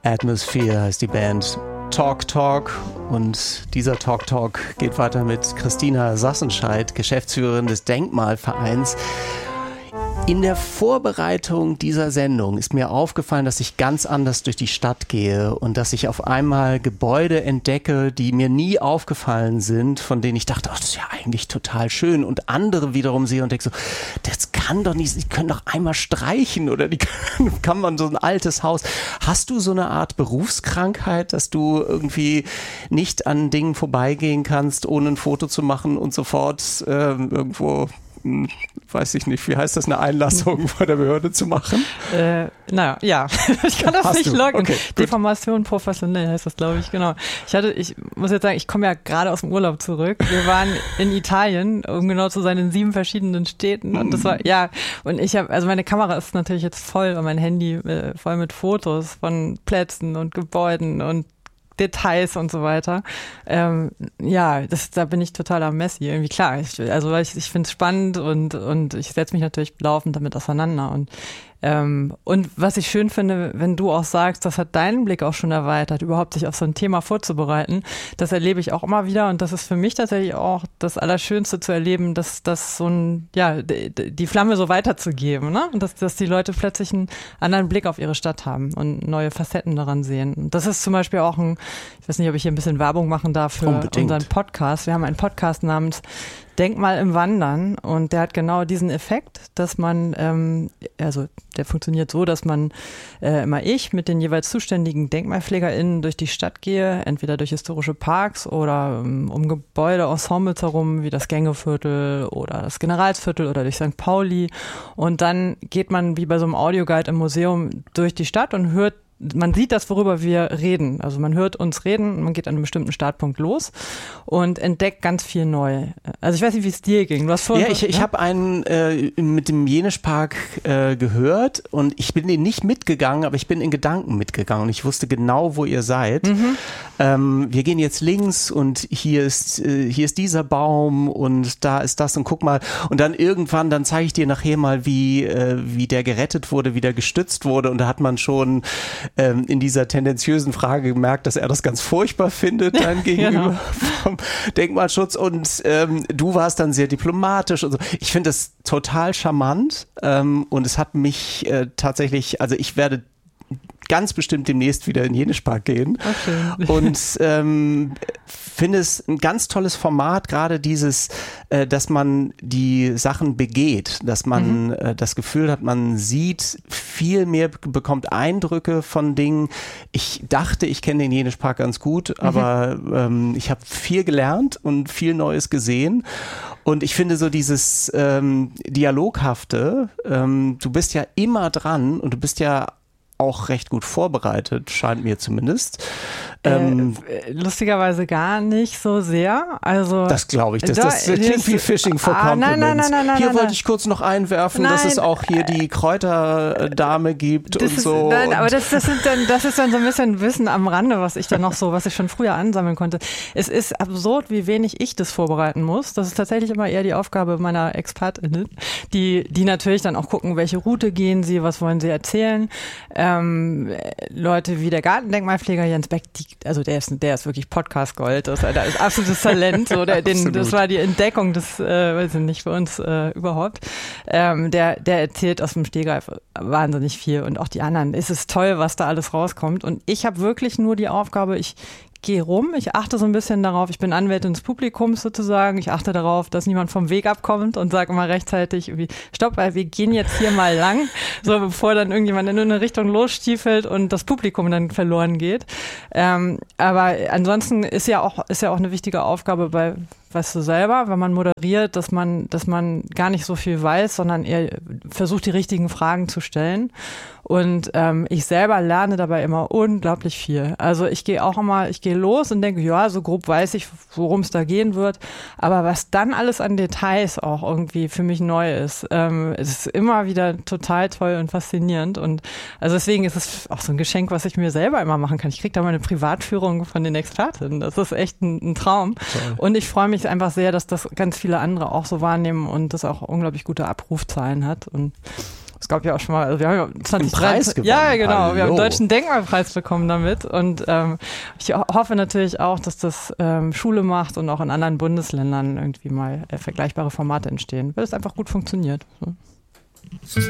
Atmosphere heißt die Band. Talk und dieser Talk geht weiter mit Christina Sassenscheid, Geschäftsführerin des Denkmalvereins. In der Vorbereitung dieser Sendung ist mir aufgefallen, dass ich ganz anders durch die Stadt gehe und dass ich auf einmal Gebäude entdecke, die mir nie aufgefallen sind, von denen ich dachte, das ist ja eigentlich total schön, und andere wiederum sehe und denke so, das kann doch nicht, die können doch einmal streichen oder kann man so ein altes Haus. Hast du so eine Art Berufskrankheit, dass du irgendwie nicht an Dingen vorbeigehen kannst, ohne ein Foto zu machen und sofort irgendwo, weiß ich nicht, wie heißt das, eine Einlassung vor der Behörde zu machen? Ja, ich kann das Hast nicht du? loggen. Okay, Deformation professionell heißt das, glaube ich, genau. Ich muss jetzt sagen, ich komme ja gerade aus dem Urlaub zurück. Wir waren in Italien, um genau zu sein, in 7 verschiedenen Städten, und das war, und ich habe, also meine Kamera ist natürlich jetzt voll und mein Handy voll mit Fotos von Plätzen und Gebäuden und Details und so weiter. Da bin ich total am Messi. Irgendwie klar. Ich finde es spannend und ich setze mich natürlich laufend damit auseinander. Und was ich schön finde, wenn du auch sagst, das hat deinen Blick auch schon erweitert, überhaupt sich auf so ein Thema vorzubereiten, das erlebe ich auch immer wieder, und das ist für mich tatsächlich auch das Allerschönste zu erleben, dass die Flamme so weiterzugeben, ne? Und dass die Leute plötzlich einen anderen Blick auf ihre Stadt haben und neue Facetten daran sehen. Und das ist zum Beispiel auch ich weiß nicht, ob ich hier ein bisschen Werbung machen darf für unseren Podcast. Wir haben einen Podcast namens Denkmal im Wandern, und der hat genau diesen Effekt, dass man, der funktioniert so, dass man ich mit den jeweils zuständigen DenkmalpflegerInnen durch die Stadt gehe, entweder durch historische Parks oder um Gebäudeensembles herum, wie das Gängeviertel oder das Generalsviertel oder durch St. Pauli, und dann geht man wie bei so einem Audioguide im Museum durch die Stadt und man sieht das, worüber wir reden. Also man hört uns reden, man geht an einem bestimmten Startpunkt los und entdeckt ganz viel neu. Also ich weiß nicht, wie es dir ging. Du hast vorhin ich habe einen mit dem Jenischpark gehört, und ich bin den nicht mitgegangen, aber ich bin in Gedanken mitgegangen und ich wusste genau, wo ihr seid. Wir gehen jetzt links und hier ist dieser Baum und da ist das, und guck mal. Und dann irgendwann, dann zeige ich dir nachher mal, wie der gerettet wurde, wie der gestützt wurde, und da hat man schon in dieser tendenziösen Frage gemerkt, dass er das ganz furchtbar findet, dein Gegenüber vom Denkmalschutz, und du warst dann sehr diplomatisch und so. Ich finde das total charmant, und es hat mich tatsächlich, also ich werde ganz bestimmt demnächst wieder in Jenischpark gehen. Okay. Und finde es ein ganz tolles Format, gerade dieses, dass man die Sachen begeht, dass man das Gefühl hat, man sieht viel mehr, bekommt Eindrücke von Dingen. Ich dachte, ich kenne den Jenischpark ganz gut, aber ich habe viel gelernt und viel Neues gesehen. Und ich finde so dieses Dialoghafte, du bist ja immer dran und du bist ja auch recht gut vorbereitet, scheint mir zumindest. Lustigerweise gar nicht so sehr. Also das glaube ich. Das klingt wie Fishing for Compliments. Nein, hier wollte ich kurz noch einwerfen, dass es auch hier die Kräuterdame gibt und so. Nein, aber das ist dann so ein bisschen Wissen am Rande, was ich schon früher ansammeln konnte. Es ist absurd, wie wenig ich das vorbereiten muss. Das ist tatsächlich immer eher die Aufgabe meiner ExpertInnen, die natürlich dann auch gucken, welche Route gehen sie, was wollen sie erzählen. Leute wie der Gartendenkmalpfleger Jens Beck, der ist wirklich Podcast-Gold, das ist absolutes Talent, das war die Entdeckung des, weiß ich nicht, für uns überhaupt. Der erzählt aus dem Stegreif wahnsinnig viel, und auch die anderen. Es ist toll, was da alles rauskommt, und ich habe wirklich nur die Aufgabe, ich gehe rum, ich achte so ein bisschen darauf, ich bin Anwältin des Publikums sozusagen, ich achte darauf, dass niemand vom Weg abkommt, und sage immer rechtzeitig irgendwie, stopp, weil wir gehen jetzt hier mal lang, so bevor dann irgendjemand in eine Richtung losstiefelt und das Publikum dann verloren geht. Aber ansonsten ist ja auch eine wichtige Aufgabe weißt du selber, wenn man moderiert, dass man gar nicht so viel weiß, sondern eher versucht, die richtigen Fragen zu stellen. Und ich selber lerne dabei immer unglaublich viel. Also ich gehe los und denke, ja, so grob weiß ich, worum es da gehen wird. Aber was dann alles an Details auch irgendwie für mich neu ist, es ist immer wieder total toll und faszinierend. Und also deswegen ist es auch so ein Geschenk, was ich mir selber immer machen kann. Ich kriege da mal eine Privatführung von den Expertinnen. Das ist echt ein Traum. Toll. Und ich freue mich einfach sehr, dass das ganz viele andere auch so wahrnehmen und das auch unglaublich gute Abrufzahlen hat. Und es gab ja auch schon mal, also wir haben ja 2013 gewonnen. Ja, genau, Hallo. wir haben den Deutschen Denkmalpreis bekommen damit und ich hoffe natürlich auch, dass das Schule macht und auch in anderen Bundesländern irgendwie mal vergleichbare Formate entstehen, weil es einfach gut funktioniert. So.